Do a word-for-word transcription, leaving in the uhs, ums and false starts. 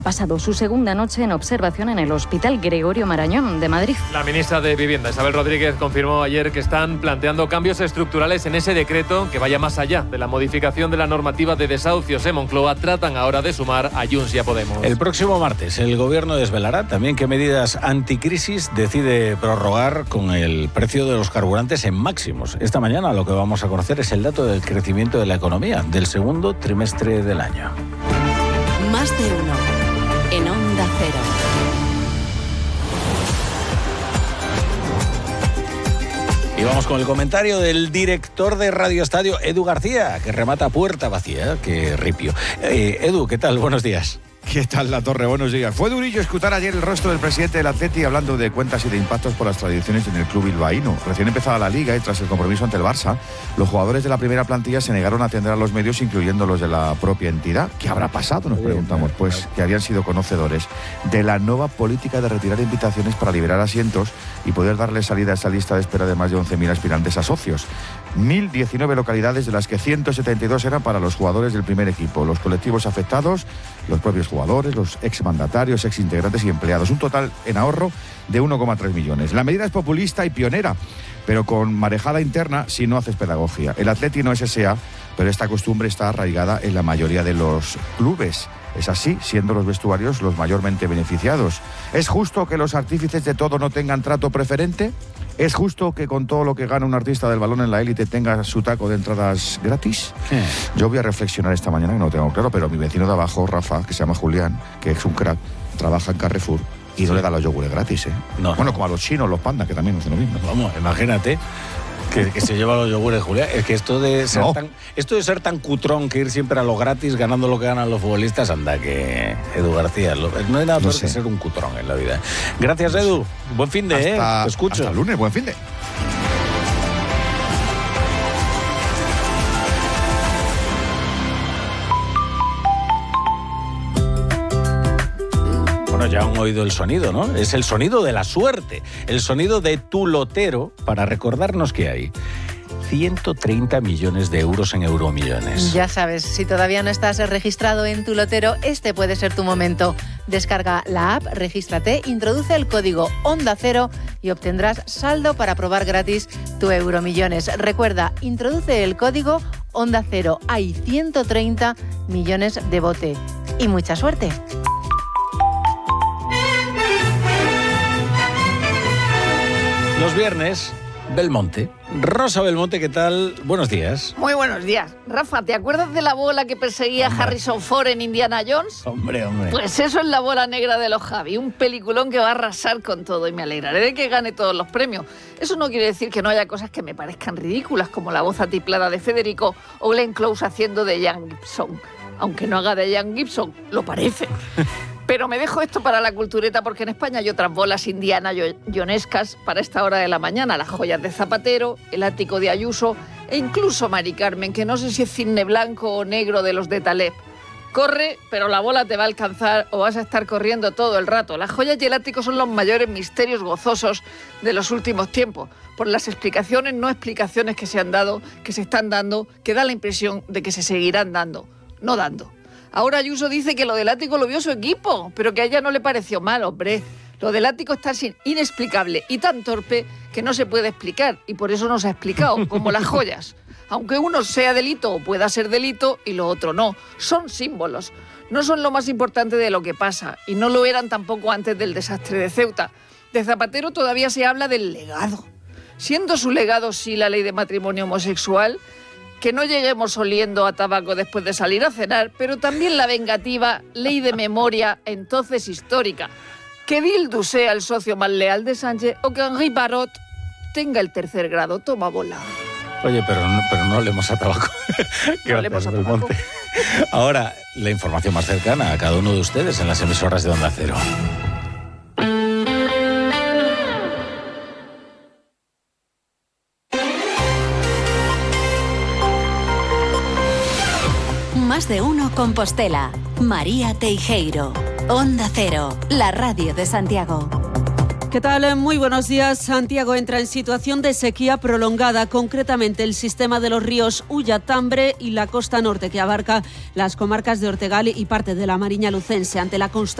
pasado su segunda noche en observación en el Hospital Gregorio Marañón de Madrid. La ministra de Vivienda, Isabel Rodríguez, confirmó ayer que están planteando cambios estructurales en ese decreto que vaya más allá de la modificación de la normativa de desahucios. En Moncloa tratan ahora de sumar a Junts y a Podemos. El próximo martes el Gobierno desvelará también qué medidas anticrisis decide prorrogar con el precio de los carburantes en máximos. Esta mañana lo que vamos a conocer es el dato del crecimiento de la economía del segundo trimestre del año. Más de uno. En Onda Cero. Y vamos con el comentario del director de Radio Estadio, Edu García, que remata puerta vacía, que ripio. Eh, Edu, ¿qué tal? Buenos días. ¿Qué tal, La Torre? Buenos días. Fue durillo escuchar ayer el rostro del presidente del Atleti hablando de cuentas y de impactos por las tradiciones en el club bilbaíno. Recién empezada la Liga y tras el compromiso ante el Barça, los jugadores de la primera plantilla se negaron a atender a los medios, incluyendo los de la propia entidad. ¿Qué habrá pasado? Nos preguntamos. Pues que habían sido conocedores de la nueva política de retirar invitaciones para liberar asientos y poder darle salida a esa lista de espera de más de once mil aspirantes a socios. mil diecinueve localidades, de las que ciento setenta y dos eran para los jugadores del primer equipo, los colectivos afectados, los propios jugadores, los exmandatarios, exintegrantes y empleados. Un total en ahorro de uno coma tres millones. La medida es populista y pionera, pero con marejada interna si no haces pedagogía. El Atleti no es S A, pero esta costumbre está arraigada en la mayoría de los clubes. Es así, siendo los vestuarios los mayormente beneficiados. ¿Es justo que los artífices de todo no tengan trato preferente? ¿Es justo que con todo lo que gana un artista del balón en la élite tenga su taco de entradas gratis? Sí. Yo voy a reflexionar esta mañana, que no lo tengo claro, pero mi vecino de abajo, Rafa, que se llama Julián, que es un crack, trabaja en Carrefour y no sí. le da los yogures gratis, ¿eh? No. Bueno, como a los chinos, los pandas, que también hacen lo mismo. Vamos, imagínate. Que, que se lleva los yogures, Julián. Es que esto de ser no. tan esto de ser tan cutrón, que ir siempre a lo gratis, ganando lo que ganan los futbolistas, anda que Edu García, lo, no hay nada peor no sé. que ser un cutrón en la vida. Gracias, Edu. Buen fin de, hasta, ¿eh? Te escucho. Hasta el lunes, buen fin de. Ya han oído el sonido, ¿no? Es el sonido de la suerte, el sonido de tu lotero, para recordarnos que hay ciento treinta millones de euros en Euromillones. Ya sabes, si todavía no estás registrado en tu lotero, este puede ser tu momento. Descarga la app, regístrate, introduce el código Onda Cero y obtendrás saldo para probar gratis tu Euromillones. Recuerda, introduce el código Onda Cero. Hay ciento treinta millones de bote. Y mucha suerte. Los viernes, Belmonte. Rosa Belmonte, ¿qué tal? Buenos días. Muy buenos días. Rafa, ¿te acuerdas de la bola que perseguía hombre. Harrison Ford en Indiana Jones? Hombre, hombre. Pues eso es la bola negra de los Javi, un peliculón que va a arrasar con todo y me alegraré de que gane todos los premios. Eso no quiere decir que no haya cosas que me parezcan ridículas, como la voz atiplada de Federico o Glenn Close haciendo de Ian Gibson. Aunque no haga de Ian Gibson, lo parece. Pero me dejo esto para la cultureta porque en España hay otras bolas indiana jonescas para esta hora de la mañana. Las joyas de Zapatero, el ático de Ayuso e incluso Mari Carmen, que no sé si es cisne blanco o negro de los de Taleb. Corre, pero la bola te va a alcanzar o vas a estar corriendo todo el rato. Las joyas y el ático son los mayores misterios gozosos de los últimos tiempos, por las explicaciones, no explicaciones que se han dado, que se están dando, que da la impresión de que se seguirán dando, no dando. Ahora Ayuso dice que lo del ático lo vio su equipo, pero que a ella no le pareció mal, hombre. Lo del ático es tan inexplicable y tan torpe que no se puede explicar, y por eso no se ha explicado, como las joyas. Aunque uno sea delito o pueda ser delito y lo otro no, son símbolos. No son lo más importante de lo que pasa, y no lo eran tampoco antes del desastre de Ceuta. De Zapatero todavía se habla del legado. Siendo su legado sí la ley de matrimonio homosexual, que no lleguemos oliendo a tabaco después de salir a cenar, pero también la vengativa ley de memoria, entonces histórica. Que Bildu sea el socio más leal de Sánchez o que Henri Parot tenga el tercer grado. Toma bola. Oye, pero no, pero no olemos a tabaco. No olemos a tabaco. Ahora, la información más cercana a cada uno de ustedes en las emisoras de Onda Cero. Más de uno Compostela. María Teijeiro. Onda Cero, la radio de Santiago. ¿Qué tal? Muy buenos días. Santiago entra en situación de sequía prolongada, concretamente el sistema de los ríos Ulla, Tambre y la costa norte, que abarca las comarcas de Ortegal y parte de la Mariña Lucense. Ante la constante